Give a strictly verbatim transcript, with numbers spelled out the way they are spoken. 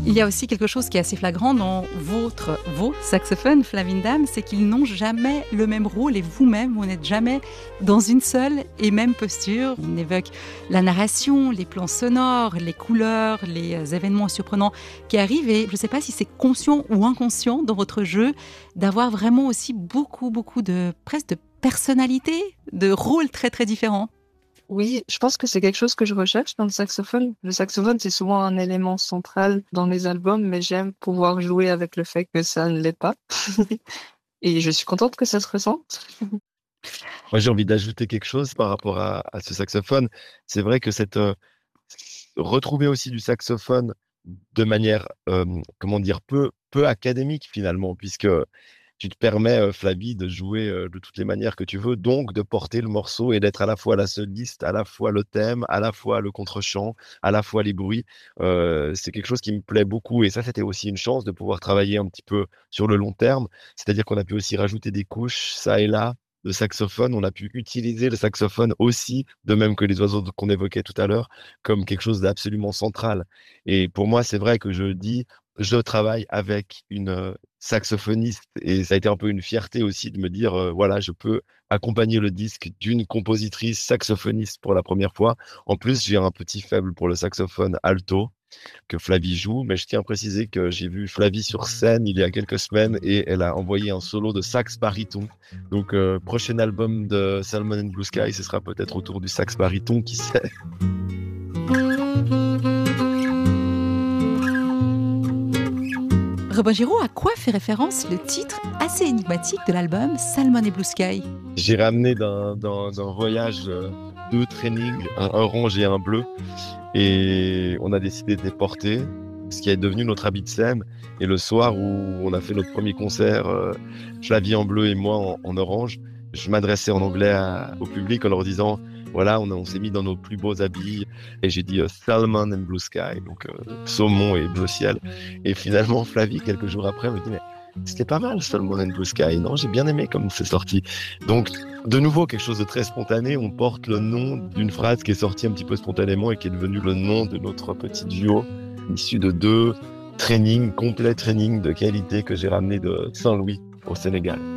Il y a aussi quelque chose qui est assez flagrant dans votre, vos saxophones, Flavie Ndam, c'est qu'ils n'ont jamais le même rôle et vous-même, vous n'êtes jamais dans une seule et même posture. On évoque la narration, les plans sonores, les couleurs, les événements surprenants qui arrivent et je ne sais pas si c'est conscient ou inconscient dans votre jeu d'avoir vraiment aussi beaucoup, beaucoup de, presque de personnalité, de rôles très, très différents. Oui, je pense que c'est quelque chose que je recherche dans le saxophone. Le saxophone, c'est souvent un élément central dans les albums, mais j'aime pouvoir jouer avec le fait que ça ne l'est pas. Et je suis contente que ça se ressente. Moi, j'ai envie d'ajouter quelque chose par rapport à, à ce saxophone. C'est vrai que cette euh, retrouver aussi du saxophone de manière, euh, comment dire, peu, peu académique finalement, puisque tu te permets, euh, Flavie, de jouer euh, de toutes les manières que tu veux, donc de porter le morceau et d'être à la fois la soliste, à la fois le thème, à la fois le contre-champ, à la fois les bruits. Euh, c'est quelque chose qui me plaît beaucoup et ça, c'était aussi une chance de pouvoir travailler un petit peu sur le long terme. C'est-à-dire qu'on a pu aussi rajouter des couches, ça et là, de saxophone. On a pu utiliser le saxophone aussi, de même que les oiseaux qu'on évoquait tout à l'heure, comme quelque chose d'absolument central. Et pour moi, c'est vrai que je dis, je travaille avec une euh, saxophoniste et ça a été un peu une fierté aussi de me dire, euh, voilà, je peux accompagner le disque d'une compositrice saxophoniste pour la première fois. En plus, j'ai un petit faible pour le saxophone alto que Flavie joue, mais je tiens à préciser que j'ai vu Flavie sur scène il y a quelques semaines et elle a envoyé un solo de sax baryton. Donc, euh, prochain album de Salmon and Blue Sky, ce sera peut-être autour du sax baryton, qui sait. Robin Giraud, à quoi fait référence le titre assez énigmatique de l'album Salmon et Blue Sky? J'ai ramené d'un, d'un, d'un voyage euh, deux trainings, un orange et un bleu, et on a décidé de les porter, ce qui est devenu notre habit de scène. Et le soir où on a fait notre premier concert, euh, Flavie en bleu et moi en, en orange, je m'adressais en anglais à- au public en leur disant, voilà, on, a- on s'est mis dans nos plus beaux habits, et j'ai dit euh, Salmon and Blue Sky, donc euh, saumon et bleu ciel. Et finalement, Flavie, quelques jours après, me dit, mais c'était pas mal, Salmon and Blue Sky, non? J'ai bien aimé comme c'est sorti. Donc, de nouveau, quelque chose de très spontané. On porte le nom d'une phrase qui est sortie un petit peu spontanément et qui est devenue le nom de notre petit duo, issu de deux trainings, complets trainings de qualité que j'ai ramené de Saint-Louis au Sénégal.